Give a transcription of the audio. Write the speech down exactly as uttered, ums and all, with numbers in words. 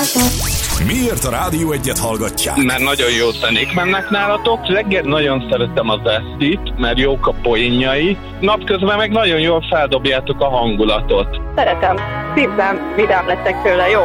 Miért a Rádió Egyet hallgatják? Mert nagyon jó zenék mennek nálatok. Reggel nagyon szeretem az Esztit, mert jók a poénjai. Napközben meg nagyon jól feldobjátok a hangulatot. Szeretem. Szívben vidám leszek tőle, jó?